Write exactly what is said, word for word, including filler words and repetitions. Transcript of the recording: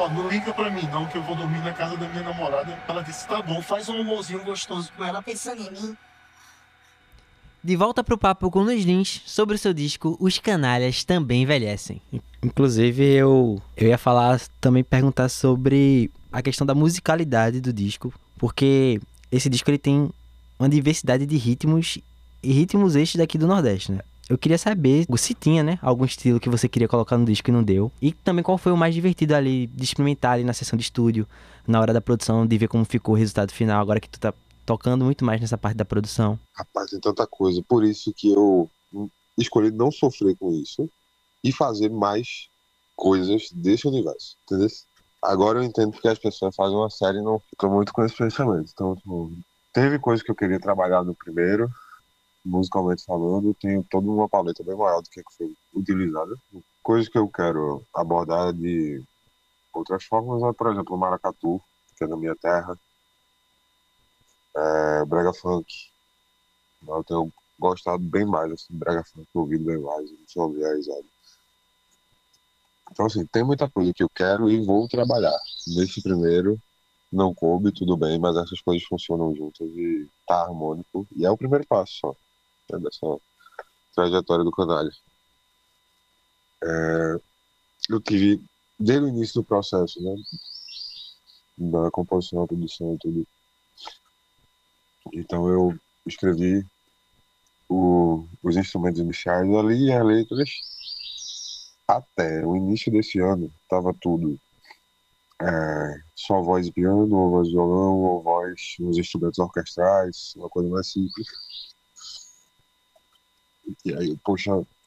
ó, não liga pra mim não, que eu vou dormir na casa da minha namorada. Ela disse, tá bom, faz um amorzinho gostoso com ela pensando em mim. De volta pro papo com Luiz Lins sobre o seu disco Os Canalhas Também Envelhecem. Inclusive, eu, eu ia falar, também perguntar sobre a questão da musicalidade do disco, porque esse disco ele tem uma diversidade de ritmos e ritmos estes daqui do Nordeste, né? Eu queria saber se tinha, né, algum estilo que você queria colocar no disco e não deu. E também qual foi o mais divertido ali, de experimentar ali na sessão de estúdio, na hora da produção, de ver como ficou o resultado final, agora que tu tá tocando muito mais nessa parte da produção. Rapaz, tem tanta coisa. Por isso que eu escolhi não sofrer com isso e fazer mais coisas desse universo, entendeu? Agora eu entendo porque as pessoas fazem uma série e não ficam muito com esse pensamento. Então, tipo, teve coisas que eu queria trabalhar no primeiro, musicalmente falando, tenho toda uma paleta bem maior do que foi utilizada. Coisas que eu quero abordar de outras formas, é, por exemplo, o maracatu, que é na minha terra, é, brega funk. Eu tenho gostado bem mais assim, de brega funk, ouvido bem mais, não sou viajado. Então, assim, tem muita coisa que eu quero e vou trabalhar. Nesse primeiro, não coube, tudo bem, mas essas coisas funcionam juntas e tá harmônico. E é o primeiro passo só, né, dessa trajetória do Canalha. É, eu tive, desde o início do processo, né, da composição, produção e tudo. Então eu escrevi o, os instrumentos iniciais ali e as letras. Até o início desse ano, tava tudo é, só voz e piano, ou voz e violão, ou voz nos instrumentos orquestrais, uma coisa mais simples. E aí, poxa,